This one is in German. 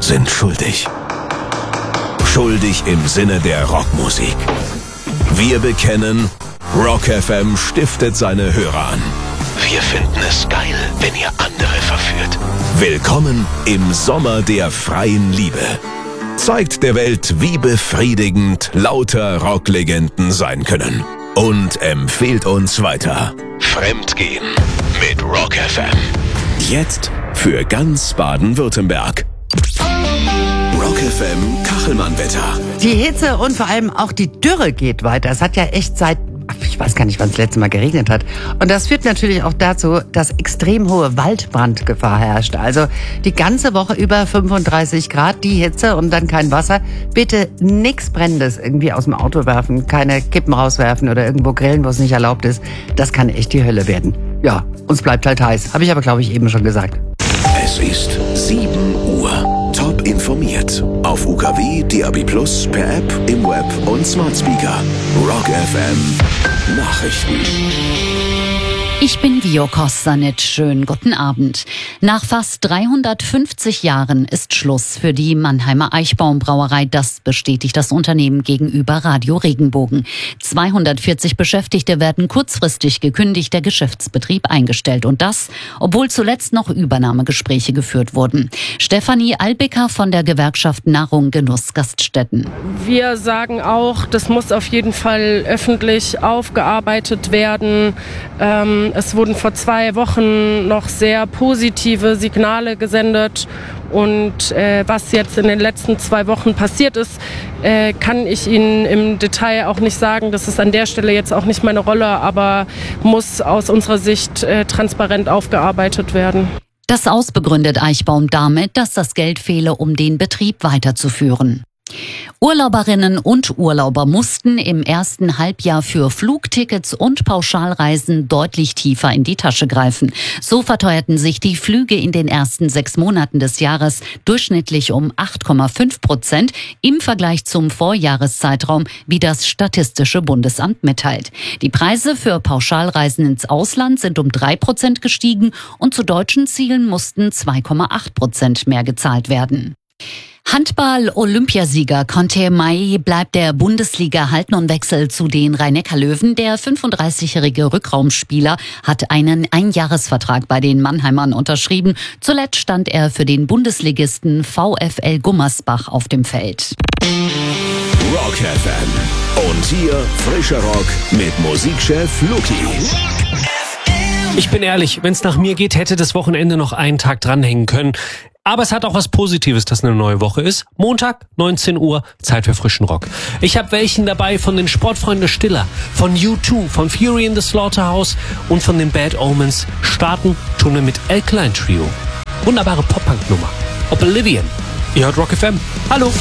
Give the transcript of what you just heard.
sind schuldig. Schuldig im Sinne der Rockmusik. Wir bekennen, Rock FM stiftet seine Hörer an. Wir finden es geil, wenn ihr andere verführt. Willkommen im Sommer der freien Liebe. Zeigt der Welt, wie befriedigend lauter Rocklegenden sein können. Und empfehlt uns weiter. Fremdgehen mit Rock FM. Jetzt für ganz Baden-Württemberg. Rock FM Kachelmann-Wetter. Die Hitze und vor allem auch die Dürre geht weiter. Es hat ja echt ich weiß gar nicht, wann es das letzte Mal geregnet hat. Und das führt natürlich auch dazu, dass extrem hohe Waldbrandgefahr herrscht. Also die ganze Woche über 35 Grad, die Hitze und dann kein Wasser. Bitte nichts Brennendes irgendwie aus dem Auto werfen, keine Kippen rauswerfen oder irgendwo grillen, wo es nicht erlaubt ist. Das kann echt die Hölle werden. Ja, uns bleibt halt heiß. Habe ich aber, glaube ich, eben schon gesagt. Es ist 7 Uhr. Top informiert. Auf UKW, DAB+, per App, im Web und Smart Speaker. Rock FM Nachrichten. Ich bin Vio Kostanic. Schönen guten Abend. Nach fast 350 Jahren ist Schluss für die Mannheimer Eichbaum-Brauerei. Das bestätigt das Unternehmen gegenüber Radio Regenbogen. 240 Beschäftigte werden kurzfristig gekündigt, der Geschäftsbetrieb eingestellt. Und das, obwohl zuletzt noch Übernahmegespräche geführt wurden. Stefanie Albecker von der Gewerkschaft Nahrung Genuss Gaststätten. Wir sagen auch, das muss auf jeden Fall öffentlich aufgearbeitet werden. Es wurden vor 2 Wochen noch sehr positive Signale gesendet und was jetzt in den letzten 2 Wochen passiert ist, kann ich Ihnen im Detail auch nicht sagen. Das ist an der Stelle jetzt auch nicht meine Rolle, aber muss aus unserer Sicht transparent aufgearbeitet werden. Das ausbegründet Eichbaum damit, dass das Geld fehle, um den Betrieb weiterzuführen. Urlauberinnen und Urlauber mussten im ersten Halbjahr für Flugtickets und Pauschalreisen deutlich tiefer in die Tasche greifen. So verteuerten sich die Flüge in den ersten 6 Monaten des Jahres durchschnittlich um 8,5% im Vergleich zum Vorjahreszeitraum, wie das Statistische Bundesamt mitteilt. Die Preise für Pauschalreisen ins Ausland sind um 3% gestiegen und zu deutschen Zielen mussten 2,8% mehr gezahlt werden. Handball-Olympiasieger Conte Mai bleibt der Bundesliga erhalten und wechselt zu den Rhein-Neckar-Löwen. Der 35-jährige Rückraumspieler hat einen Einjahresvertrag bei den Mannheimern unterschrieben. Zuletzt stand er für den Bundesligisten VfL Gummersbach auf dem Feld. Rock FM. Und hier frischer Rock mit Musikchef Luki. Ich bin ehrlich, wenn es nach mir geht, hätte das Wochenende noch einen Tag dranhängen können. Aber es hat auch was Positives, dass eine neue Woche ist. Montag, 19 Uhr, Zeit für frischen Rock. Ich habe welchen dabei von den Sportfreunde Stiller, von U2, von Fury in the Slaughterhouse und von den Bad Omens. Starten tun wir mit Alkaline Trio. Wunderbare Pop-Punk-Nummer. Oblivion. Ihr hört Rock FM. Hallo.